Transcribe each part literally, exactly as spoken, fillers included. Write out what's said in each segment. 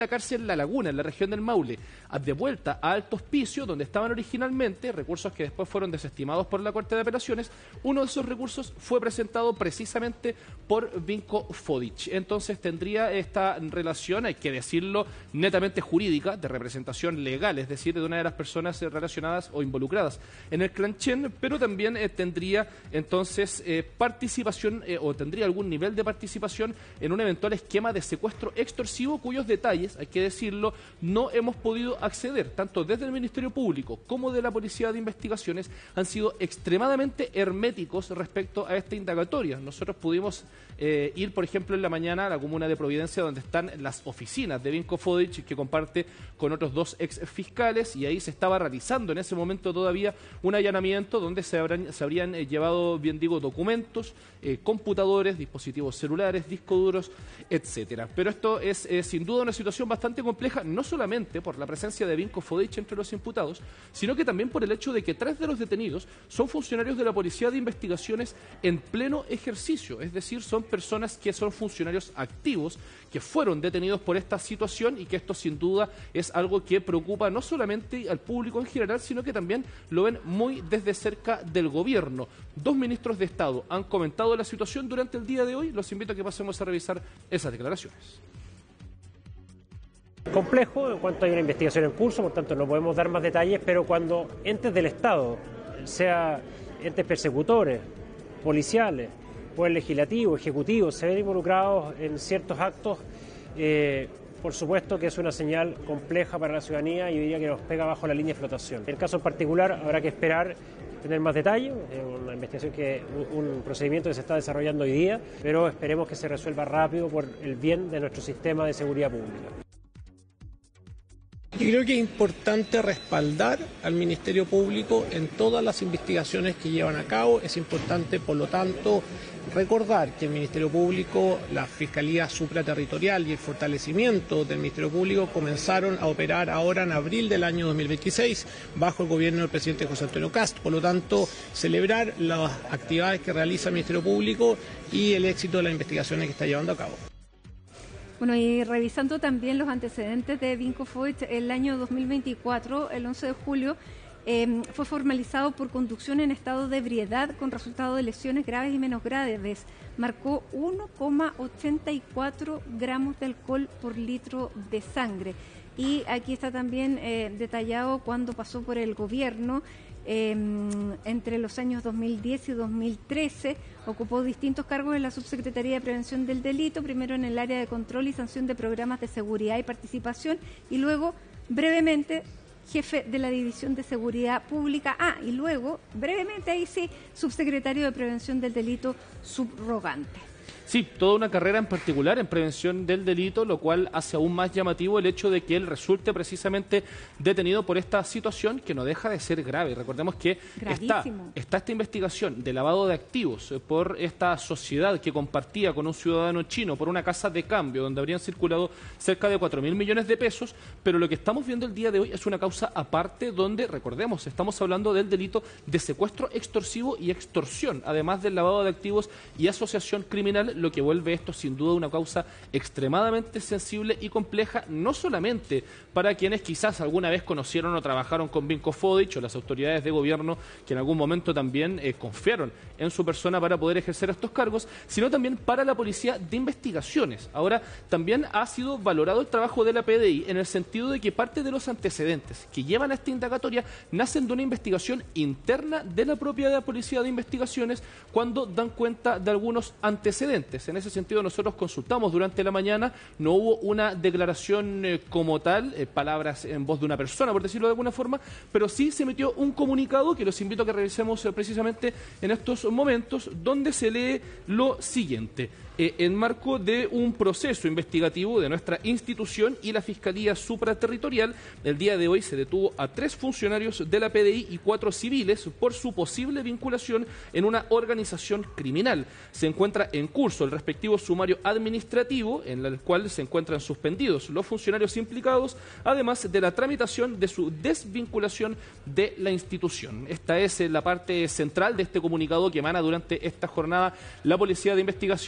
la cárcel La Laguna, en la región del Maule, de vuelta a Alto Hospicio, donde estaban originalmente, recursos que después fueron desestimados por la Corte de Apelaciones. Uno de esos recursos fue presentado precisamente por Vinko Fodic. Entonces tendría esta relación, hay que decirlo, netamente jurídica, de representación legal, es decir, de una de las personas relacionadas o involucradas en el clan Chen, pero también eh, tendría entonces eh, participación eh, o tendría algún nivel de participación en un eventual esquema de secuestro extorsivo cuyos detalles, hay que decirlo, no hemos podido acceder, tanto desde el Ministerio Público como de la Policía de Investigaciones, han sido extremadamente herméticos respecto a esta indagatoria. Nosotros pudimos eh, ir, por ejemplo, en la mañana a la comuna de Providencia, donde están las oficinas de Vinko Fodic, que comparte con otros dos ex fiscales, y ahí se estaba realizando en ese momento todavía un allanamiento donde se, habrán, se habrían eh, llevado, bien digo, documentos, eh, computadores, dispositivos celulares, discos duros, etcétera. Pero esto es eh, sin duda una situación bastante compleja, no solamente por la presencia de Vinko Fodic entre los imputados, sino que también por el hecho de que tres de los detenidos son funcionarios de la Policía de Investigaciones en pleno ejercicio, es decir, son personas que son funcionarios activos, que fueron detenidos por esta situación, y que esto sin duda es algo que preocupa no solamente al público en general, sino que también lo ven muy desde cerca del gobierno. Dos ministros de Estado han comentado la situación durante el día de hoy. Los invito a que pasemos a revisar esas declaraciones. Complejo en cuanto hay una investigación en curso, por tanto no podemos dar más detalles, pero cuando entes del Estado, sea entes persecutores, policiales, poder legislativo, ejecutivo, se ven involucrados en ciertos actos, eh, por supuesto que es una señal compleja para la ciudadanía y diría que nos pega bajo la línea de flotación. En el caso en particular habrá que esperar tener más detalles, es una investigación que, un procedimiento que se está desarrollando hoy día, pero esperemos que se resuelva rápido por el bien de nuestro sistema de seguridad pública. Yo creo que es importante respaldar al Ministerio Público en todas las investigaciones que llevan a cabo. Es importante, por lo tanto, recordar que el Ministerio Público, la Fiscalía Supraterritorial y el fortalecimiento del Ministerio Público comenzaron a operar ahora en abril del año dos mil veintiséis bajo el gobierno del presidente José Antonio Kast. Por lo tanto, celebrar las actividades que realiza el Ministerio Público y el éxito de las investigaciones que está llevando a cabo. Bueno, y revisando también los antecedentes de Vinko Fodic, el año dos mil veinticuatro, el once de julio, eh, fue formalizado por conducción en estado de ebriedad con resultado de lesiones graves y menos graves. Marcó uno coma ochenta y cuatro gramos de alcohol por litro de sangre. Y aquí está también eh, detallado cuando pasó por el gobierno. Eh, entre los años dos mil diez y dos mil trece ocupó distintos cargos en la Subsecretaría de Prevención del Delito, primero en el área de control y sanción de programas de seguridad y participación, y luego brevemente jefe de la División de Seguridad Pública, ah, y luego brevemente ahí sí, subsecretario de Prevención del Delito subrogante. Sí, toda una carrera en particular en prevención del delito, lo cual hace aún más llamativo el hecho de que él resulte precisamente detenido por esta situación que no deja de ser grave. Recordemos que está, está esta investigación de lavado de activos por esta sociedad que compartía con un ciudadano chino por una casa de cambio donde habrían circulado cerca de cuatro mil millones de pesos, pero lo que estamos viendo el día de hoy es una causa aparte donde, recordemos, estamos hablando del delito de secuestro extorsivo y extorsión, además del lavado de activos y asociación criminal, lo que vuelve esto sin duda una causa extremadamente sensible y compleja, no solamente para quienes quizás alguna vez conocieron o trabajaron con Vinko Fodic o las autoridades de gobierno que en algún momento también eh, confiaron en su persona para poder ejercer estos cargos, sino también para la Policía de Investigaciones. Ahora, también ha sido valorado el trabajo de la P D I en el sentido de que parte de los antecedentes que llevan a esta indagatoria nacen de una investigación interna de la propia Policía de Investigaciones cuando dan cuenta de algunos antecedentes. En ese sentido, nosotros consultamos durante la mañana, no hubo una declaración eh, como tal, eh, palabras en voz de una persona, por decirlo de alguna forma, pero sí se emitió un comunicado que los invito a que revisemos eh, precisamente en estos momentos, donde se lee lo siguiente. Eh, en marco de un proceso investigativo de nuestra institución y la Fiscalía Supraterritorial, el día de hoy se detuvo a tres funcionarios de la P D I y cuatro civiles por su posible vinculación en una organización criminal. Se encuentra en curso el respectivo sumario administrativo, en el cual se encuentran suspendidos los funcionarios implicados, además de la tramitación de su desvinculación de la institución. Esta es la parte central de este comunicado que emana durante esta jornada la Policía de Investigaciones, donde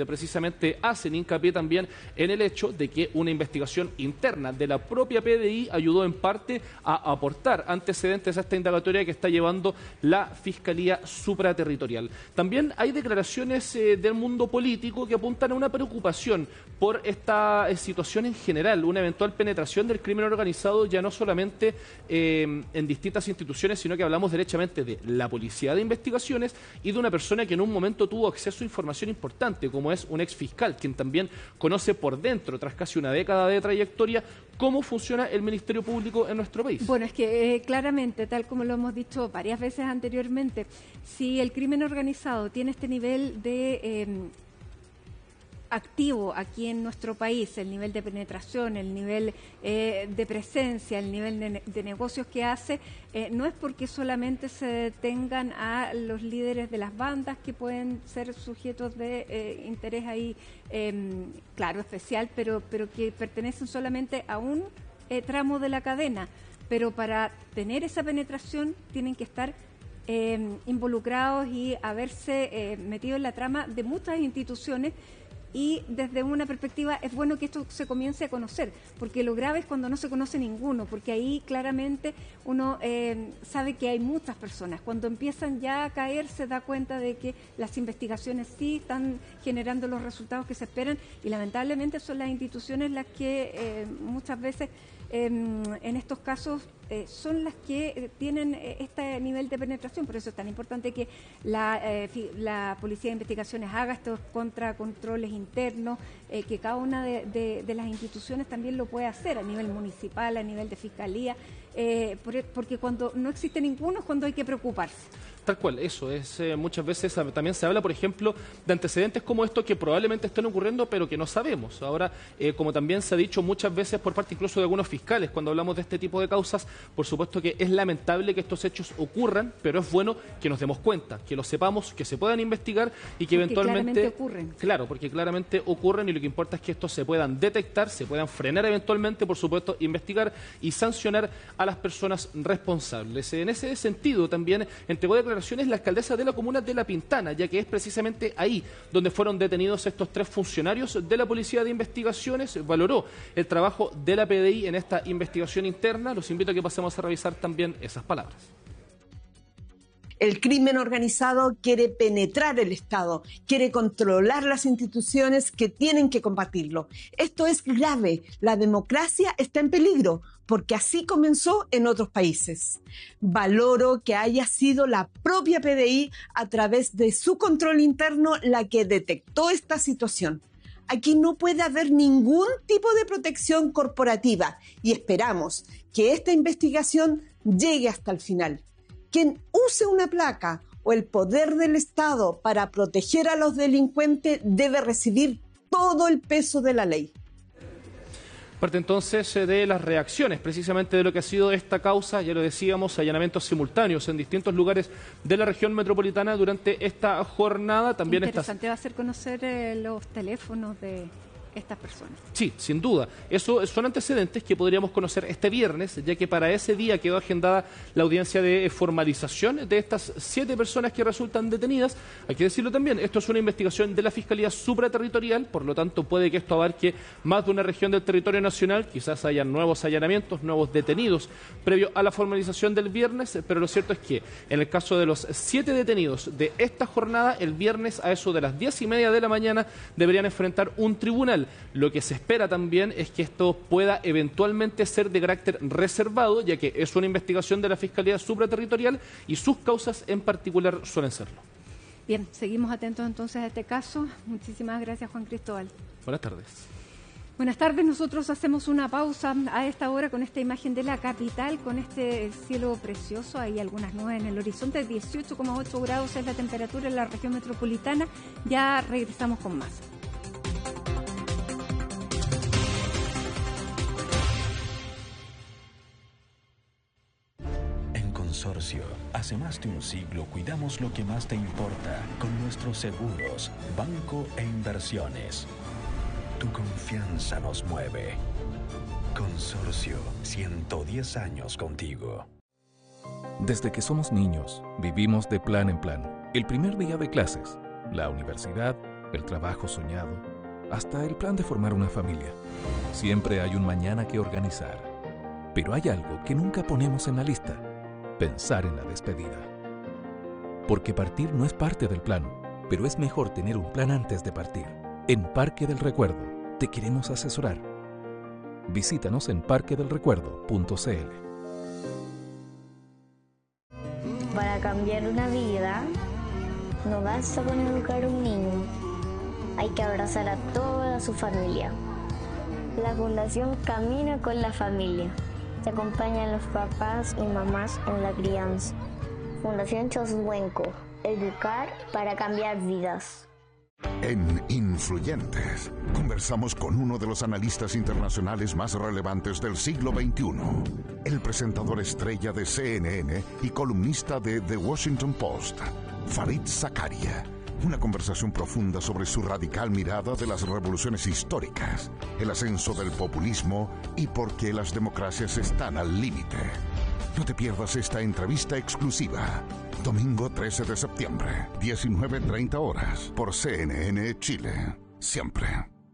donde precisamente hacen hincapié también en el hecho de que una investigación interna de la propia P D I ayudó en parte a aportar antecedentes a esta indagatoria que está llevando la Fiscalía Supraterritorial. También hay declaraciones eh, del mundo político que apuntan a una preocupación por esta eh, situación en general, una eventual penetración del crimen organizado ya no solamente eh, en distintas instituciones, sino que hablamos derechamente de la Policía de Investigaciones y de una persona que en un momento tuvo acceso a información importante, como es un ex fiscal, quien también conoce por dentro, tras casi una década de trayectoria, cómo funciona el Ministerio Público en nuestro país. Bueno, es que eh, claramente, tal como lo hemos dicho varias veces anteriormente, si el crimen organizado tiene este nivel de eh, activo aquí en nuestro país, el nivel de penetración, el nivel eh, de presencia, el nivel de, de negocios que hace, eh, no es porque solamente se detengan a los líderes de las bandas que pueden ser sujetos de eh, interés ahí, eh, claro, especial, pero, pero que pertenecen solamente a un eh, tramo de la cadena. Pero para tener esa penetración tienen que estar eh, involucrados y haberse eh, metido en la trama de muchas instituciones. Y desde una perspectiva es bueno que esto se comience a conocer, porque lo grave es cuando no se conoce ninguno, porque ahí claramente uno eh, sabe que hay muchas personas. Cuando empiezan ya a caer se da cuenta de que las investigaciones sí están generando los resultados que se esperan y lamentablemente son las instituciones las que eh, muchas veces eh, en estos casos eh, son las que eh, tienen eh, este nivel de penetración. Por eso es tan importante que la, eh, la Policía de Investigaciones haga estos contracontroles internos, eh, que cada una de, de, de las instituciones también lo puede hacer a nivel municipal, a nivel de fiscalía, eh, por, porque cuando no existe ninguno es cuando hay que preocuparse. Tal cual, eso es. Eh, muchas veces también se habla, por ejemplo, de antecedentes como estos que probablemente estén ocurriendo, pero que no sabemos. Ahora, eh, como también se ha dicho muchas veces por parte incluso de algunos fiscales, cuando hablamos de este tipo de causas, por supuesto que es lamentable que estos hechos ocurran, pero es bueno que nos demos cuenta, que lo sepamos, que se puedan investigar y que porque eventualmente... claramente ocurren. Claro, porque claramente ocurren y lo que importa es que estos se puedan detectar, se puedan frenar eventualmente, por supuesto, investigar y sancionar a las personas responsables. En ese sentido, también entregó declaraciones la alcaldesa de la comuna de La Pintana, ya que es precisamente ahí donde fueron detenidos estos tres funcionarios de la Policía de Investigaciones. Valoró el trabajo de la P D I en esta investigación interna. Los invito a que pasemos a revisar también esas palabras. El crimen organizado quiere penetrar el Estado, quiere controlar las instituciones que tienen que combatirlo. Esto es grave. La democracia está en peligro, porque así comenzó en otros países. Valoro que haya sido la propia P D I, a través de su control interno, la que detectó esta situación. Aquí no puede haber ningún tipo de protección corporativa y esperamos que esta investigación llegue hasta el final. Quien use una placa o el poder del Estado para proteger a los delincuentes debe recibir todo el peso de la ley. Parte entonces de las reacciones, precisamente de lo que ha sido esta causa, ya lo decíamos, allanamientos simultáneos en distintos lugares de la región metropolitana durante esta jornada. También interesante esta... va a ser conocer eh, los teléfonos de estas personas. Sí, sin duda. Eso son antecedentes que podríamos conocer este viernes, ya que para ese día quedó agendada la audiencia de formalización de estas siete personas que resultan detenidas. Hay que decirlo también, esto es una investigación de la Fiscalía Supraterritorial, por lo tanto puede que esto abarque más de una región del territorio nacional, quizás haya nuevos allanamientos, nuevos detenidos previo a la formalización del viernes, pero lo cierto es que en el caso de los siete detenidos de esta jornada, el viernes a eso de las diez y media de la mañana deberían enfrentar un tribunal. Lo que se espera también es que esto pueda eventualmente ser de carácter reservado, ya que es una investigación de la Fiscalía Supraterritorial y sus causas en particular suelen serlo. Bien, seguimos atentos entonces a este caso. Muchísimas gracias, Juan Cristóbal. Buenas tardes. Buenas tardes, nosotros hacemos una pausa a esta hora con esta imagen de la capital, con este cielo precioso. Hay algunas nubes en el horizonte, dieciocho coma ocho grados es la temperatura en la región metropolitana. Ya regresamos con más. Consorcio. Hace más de un siglo cuidamos lo que más te importa con nuestros seguros, banco e inversiones. Tu confianza nos mueve. Consorcio, ciento diez años contigo. Desde que somos niños, vivimos de plan en plan. El primer día de clases, la universidad, el trabajo soñado, hasta el plan de formar una familia. Siempre hay un mañana que organizar. Pero hay algo que nunca ponemos en la lista: pensar en la despedida. Porque partir no es parte del plan, pero es mejor tener un plan antes de partir. En Parque del Recuerdo te queremos asesorar. Visítanos en parque del recuerdo punto c l. Para cambiar una vida, no basta con educar a un niño. Hay que abrazar a toda su familia. La Fundación Camina con la Familia. Se acompañan los papás y mamás en la crianza. Fundación Choshuenco. Educar para cambiar vidas. En Influyentes, conversamos con uno de los analistas internacionales más relevantes del siglo veintiuno, el presentador estrella de C N N y columnista de The Washington Post, Fareed Zakaria. Una conversación profunda sobre su radical mirada de las revoluciones históricas, el ascenso del populismo y por qué las democracias están al límite. No te pierdas esta entrevista exclusiva. Domingo trece de septiembre, diecinueve treinta horas, por C N N Chile. Siempre.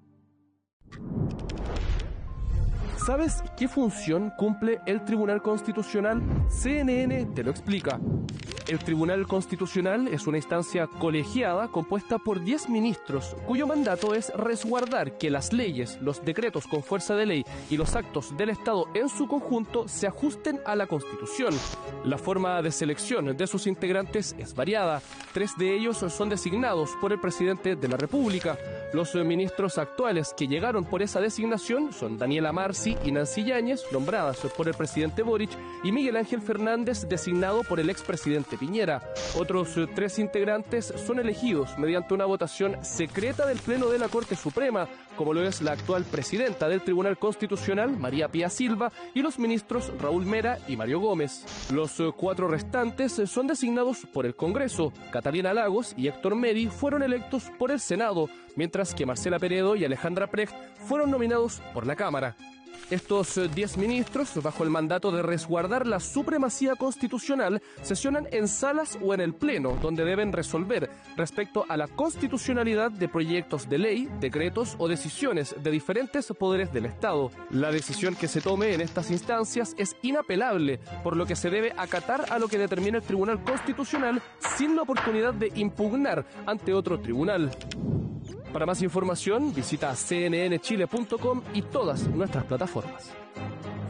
¿Sabes qué función cumple el Tribunal Constitucional? C N N te lo explica. El Tribunal Constitucional es una instancia colegiada compuesta por diez ministros, cuyo mandato es resguardar que las leyes, los decretos con fuerza de ley y los actos del Estado en su conjunto se ajusten a la Constitución. La forma de selección de sus integrantes es variada. Tres de ellos son designados por el presidente de la República. Los ministros actuales que llegaron por esa designación son Daniela Marci y Nancy Yáñez, nombradas por el presidente Boric, y Miguel Ángel Fernández, designado por el expresidente Piñera. Otros tres integrantes son elegidos mediante una votación secreta del Pleno de la Corte Suprema, como lo es la actual presidenta del Tribunal Constitucional, María Pía Silva, y los ministros Raúl Mera y Mario Gómez. Los cuatro restantes son designados por el Congreso. Catalina Lagos y Héctor Meri fueron electos por el Senado, mientras que Marcela Peredo y Alejandra Precht fueron nominados por la Cámara. Estos diez ministros, bajo el mandato de resguardar la supremacía constitucional, sesionan en salas o en el Pleno, donde deben resolver respecto a la constitucionalidad de proyectos de ley, decretos o decisiones de diferentes poderes del Estado. La decisión que se tome en estas instancias es inapelable, por lo que se debe acatar a lo que determina el Tribunal Constitucional sin la oportunidad de impugnar ante otro tribunal. Para más información, visita c n n chile punto com y todas nuestras plataformas.